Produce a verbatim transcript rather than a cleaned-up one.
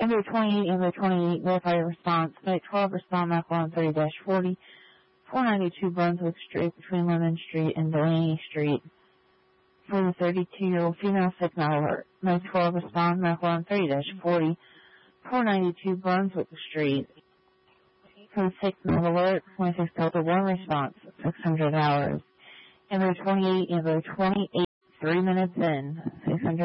Invoice twenty-eight, invoice twenty-eight, verify your response. Flight twelve, respond Mach one thirty dash forty, four ninety-two Brunswick Street between Lemon Street and Delaney Street. For the thirty-two-year-old female signal alert. Flight twelve, respond Mach one thirty dash forty, four ninety-two Brunswick Street. For the signal alert, twenty-six Delta one response, six hundred hours. Invoice twenty-eight, invoice twenty-eight, three minutes in, six hundred